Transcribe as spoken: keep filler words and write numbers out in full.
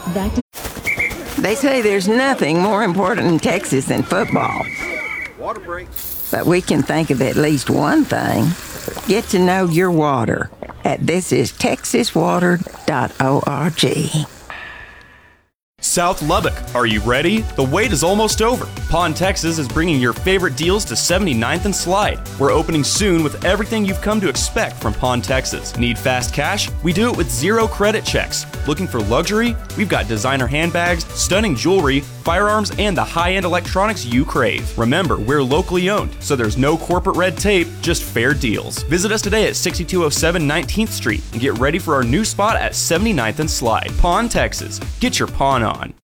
Back to They say there's nothing more important in Texas than football. Water break. But we can think of at least one thing. Get to know your water at this is texas water dot org. South Lubbock, are you ready? The wait is almost over. Pawn Texas is bringing your favorite deals to seventy-ninth and Slide. We're opening soon with everything you've come to expect from Pawn Texas. Need fast cash? We do it with zero credit checks. Looking for luxury? We've got designer handbags, stunning jewelry, firearms, and the high-end electronics you crave. Remember, we're locally owned, so there's no corporate red tape, just fair deals. Visit us today at sixty-two oh seven nineteenth Street and get ready for our new spot at seventy-ninth and Slide. Pawn Texas. Get your pawn on.